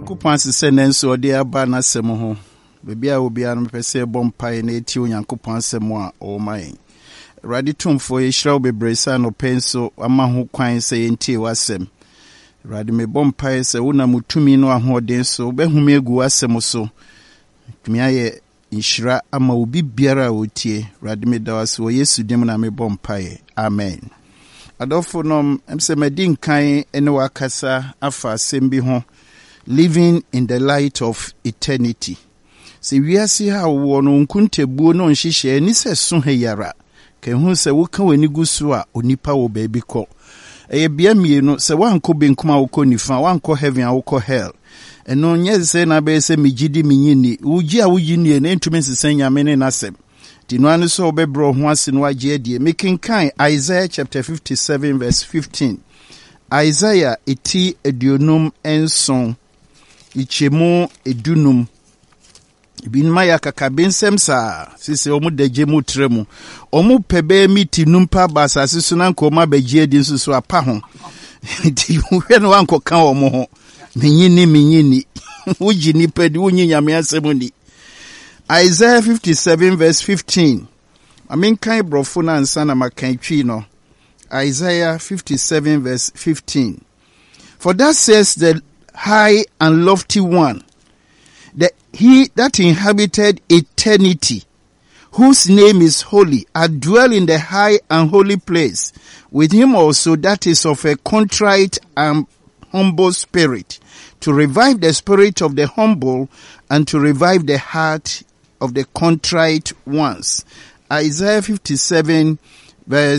Onyankopɔn asese nenso ode aba na sem ho. Bebia obia no pese bompae na eti Onyankopɔn asem a o mai. Radi tumfo yeshira obebresa no penso ama ho kwan se yentie wasem. Radi me bompae se una mutumi no ahoden so behume egu asem so. Tumi aye inshira ama obi biara otie. Radi me dawase wo Yesu dim na me bompae. Amen. Adolfo nom emse medin kan ene wakasa afa asem bi ho. Living in the light of eternity. Se wiase ha wo no nkuntebuo no nhihye ni se so heyara. Ke hu se wo ka wani gusu a onipa wo baabi kɔ. Eye bia mienu se wanko benkum a wo kɔ nifa, wanko heaven a wo kɔ hell. Eno nye se na be se migidi minyini. Uji a wuyi nie na ntumi sesen nyame ne nasem. Dino anu so obebro ho ase no agye adie. Mekenkan Isaiah chapter 57 verse 15. Isaiah eti edionum enson ichemu edunum binma ya kakabensem sa sise omu deje mu tremu omu pebe miti numpa basa sisu na nkoma bagye adi nsusu apa ho ti hwe no anko ka omu ho minyini uji ni pedi unyi nyame asemu ni. Isaiah 57 verse 15. Kan brofo na ansa na makan twi no. Isaiah 57 verse 15. For that says the high and lofty one, he that inhabited eternity, whose name is holy, I dwell in the high and holy place, with him also that is of a contrite and humble spirit, to revive the spirit of the humble and to revive the heart of the contrite ones. Isaiah 57 verse